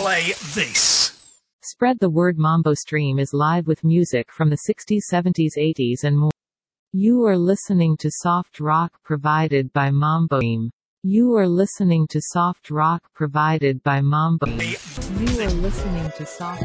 play this. Spread the word. Mambo Stream is live with music from the 60s, 70s, 80s and more. You are listening to soft rock provided by Mambo Stream. You are listening to soft rock provided by Mambo. You are listening to soft